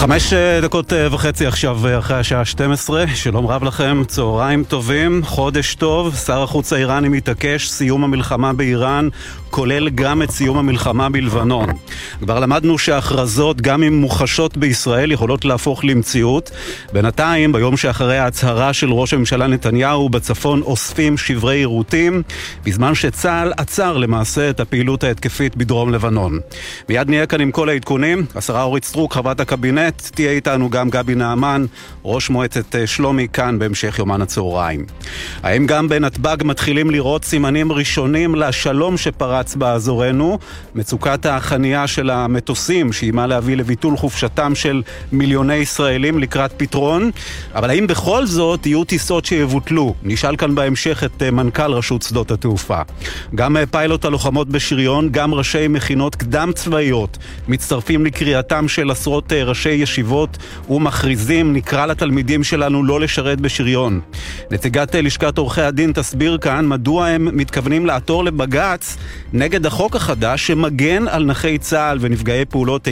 5:30 עכשיו אחרי השעה 12. שלום רב לכם, צהריים טובים, חודש טוב. שר החוץ האיראני מתעקש סיום המלחמה באיראן כולל גם את סיום המלחמה בלבנון. כבר למדנו שההכרזות, גם אם מוחשות בישראל, יכולות להפוך למציאות. בינתיים, ביום שאחרי ההצהרה של ראש הממשלה נתניהו, בצפון אוספים שברי עירותים, בזמן שצה"ל עצר למעשה את הפעילות ההתקפית בדרום לבנון. מיד נהיה כאן עם כל העדכונים. השרה אורית סטרוק, חברת הקבינט, תהיה איתנו גם גבי נעמן, ראש מועצת שלומי, כאן בהמשך יומן הצהריים. האם גם בנתב"ג מתחילים לראות סימנים ראשונים לשלום שפרץ באזורנו? מצוקת החנייה של המטוסים שאימה להביא לביטול חופשתם של מיליוני ישראלים לקראת פתרון. אבל האם בכל זאת יהיו טיסות שיבוטלו? נשאל כאן בהמשך את מנכ"ל רשות שדות התעופה. גם פיילוט הלוחמות בשריון, גם ראשי מכינות קדם צבאיות מצטרפים לקריאתם של עשרות ראשי ישיבות ומכריזים: נקרא לתלמידים שלנו לא לשרת בשריון. נציגת לשכת עורכי הדין תסביר כאן מדוע הם מתכוונים לעתור לבג"ץ נגד החוק החדש שמגן על נכי צה"ל ונפגעי פעולות